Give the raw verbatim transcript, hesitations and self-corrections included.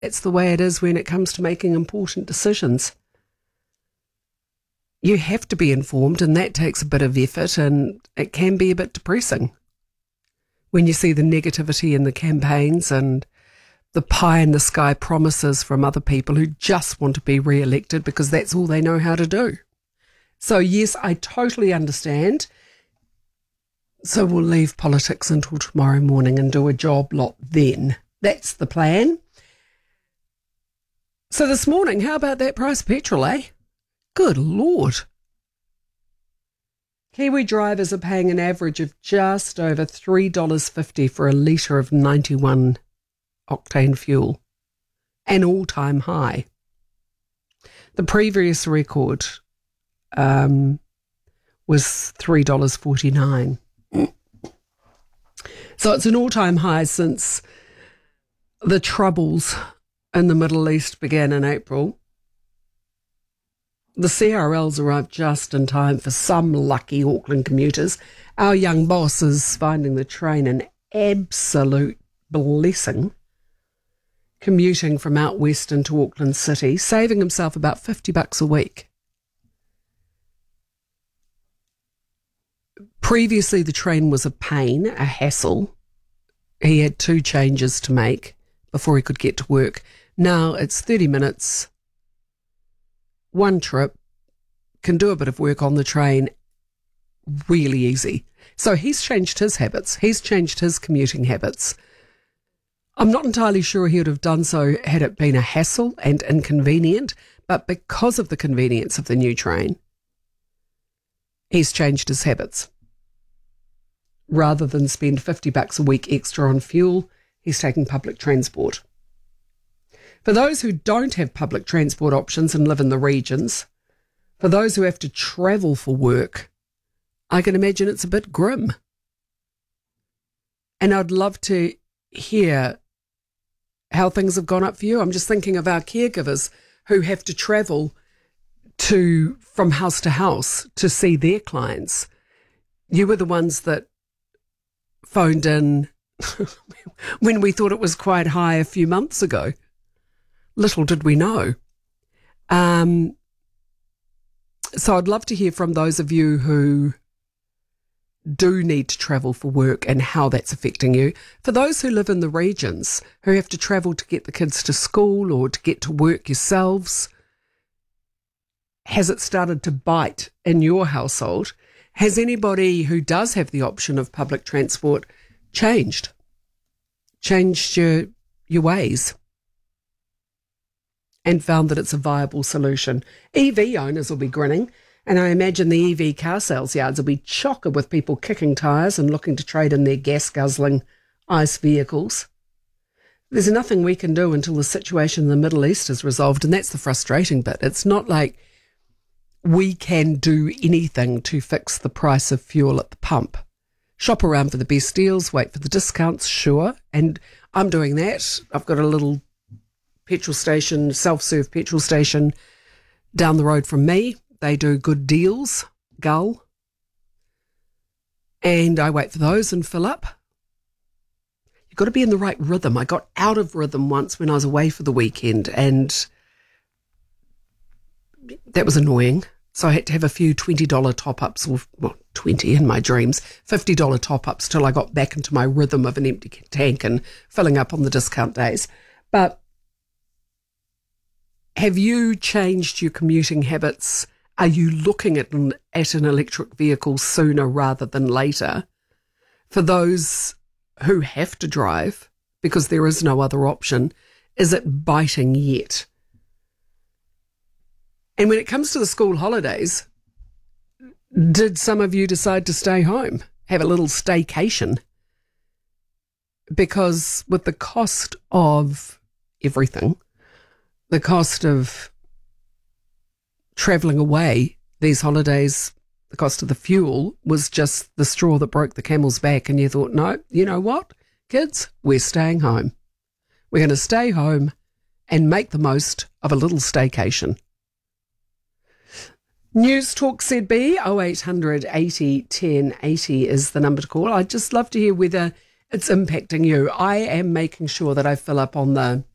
it's the way it is when it comes to making important decisions. You have to be informed, and that takes a bit of effort, and it can be a bit depressing when you see the negativity in the campaigns and the pie-in-the-sky promises from other people who just want to be re-elected because that's all they know how to do. So, yes, I totally understand. So we'll leave politics until tomorrow morning and do a job lot then. That's the plan. So this morning, how about that price of petrol, eh? Good Lord. Kiwi drivers are paying an average of just over three dollars fifty for a litre of ninety-one octane fuel, an all-time high. The previous record um, was three dollars forty-nine. So it's an all-time high since the troubles in the Middle East began in April. The C R Ls arrived just in time for some lucky Auckland commuters. Our young boss is finding the train an absolute blessing, commuting from out west into Auckland City, saving himself about fifty bucks a week. Previously, the train was a pain, a hassle. He had two changes to make before he could get to work. Now it's thirty minutes, one trip, can do a bit of work on the train, really easy. So he's changed his habits. He's changed his commuting habits. I'm not entirely sure he would have done so had it been a hassle and inconvenient, but because of the convenience of the new train, he's changed his habits. Rather than spend fifty bucks a week extra on fuel, he's taking public transport. For those who don't have public transport options and live in the regions, for those who have to travel for work, I can imagine it's a bit grim. And I'd love to hear how things have gone up for you. I'm just thinking of our caregivers who have to travel to from house to house to see their clients. You were the ones that phoned in when we thought it was quite high a few months ago. Little did we know. Um, so I'd love to hear from those of you who do need to travel for work and how that's affecting you. For those who live in the regions, who have to travel to get the kids to school or to get to work yourselves, has it started to bite in your household? Has anybody who does have the option of public transport changed? Changed your, your ways? And found that it's a viable solution. E V owners will be grinning, and I imagine the E V car sales yards will be chocker with people kicking tyres and looking to trade in their gas-guzzling ICE vehicles. There's nothing we can do until the situation in the Middle East is resolved, and that's the frustrating bit. It's not like we can do anything to fix the price of fuel at the pump. Shop around for the best deals, wait for the discounts, sure, and I'm doing that. I've got a little petrol station, self-serve petrol station down the road from me. They do good deals, Gull. And I wait for those and fill up. You've got to be in the right rhythm. I got out of rhythm once when I was away for the weekend, and that was annoying. So I had to have a few twenty dollars top-ups, or well, twenty in my dreams, fifty dollars top-ups till I got back into my rhythm of an empty tank and filling up on the discount days. But have you changed your commuting habits? Are you looking at an, at an electric vehicle sooner rather than later? For those who have to drive, because there is no other option, is it biting yet? And when it comes to the school holidays, did some of you decide to stay home, have a little staycation? Because with the cost of everything, the cost of travelling away these holidays, the cost of the fuel was just the straw that broke the camel's back, and you thought, no, you know what, kids, we're staying home. We're going to stay home and make the most of a little staycation. News Talk Z B, oh eight hundred eighty ten eighty is the number to call. I'd just love to hear whether it's impacting you. I am making sure that I fill up on the